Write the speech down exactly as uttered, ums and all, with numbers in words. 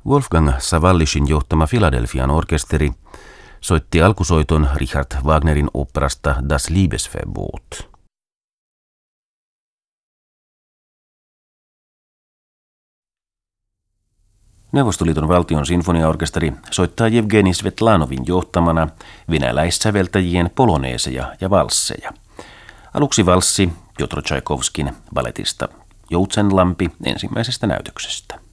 Wolfgang Sawallischin johtama Philadelphian orkesteri soitti alkusoiton Richard Wagnerin oopperasta Das Liebesverbot. Neuvostoliiton valtion sinfoniaorkesteri soittaa Jevgeni Svetlanovin johtamana venäläissäveltäjien poloneeseja ja valsseja. Aluksi valssi Pjotr Tchaikovskin balletista Joutsenlampi ensimmäisestä näytöksestä.